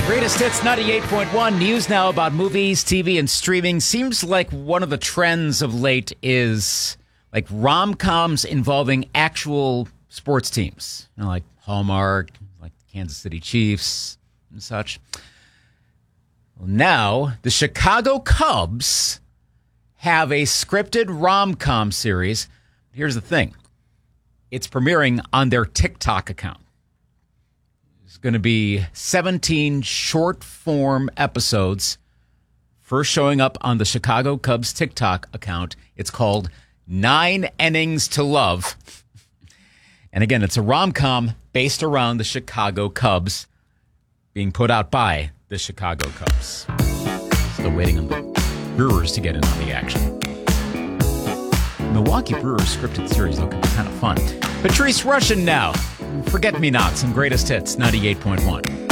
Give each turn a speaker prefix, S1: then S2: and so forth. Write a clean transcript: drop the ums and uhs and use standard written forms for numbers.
S1: Greatest Hits 98.1. News now about movies, TV, and streaming. Seems like one of the trends of late is like rom-coms involving actual sports teams. You know, like Hallmark, like Kansas City Chiefs and such. Well, now, the Chicago Cubs have a scripted rom-com series. Here's the thing. It's premiering on their TikTok account. It's going to be 17 short-form episodes, first showing up on the Chicago Cubs TikTok account. It's called 9 Innings to Love. And again, it's a rom-com based around the Chicago Cubs being put out by the Chicago Cubs. Still waiting on the Brewers to get in on the action. Milwaukee Brewers scripted series looking kind of fun. Patrice Rushen now. Forget-Me-Nots and Greatest Hits 98.1.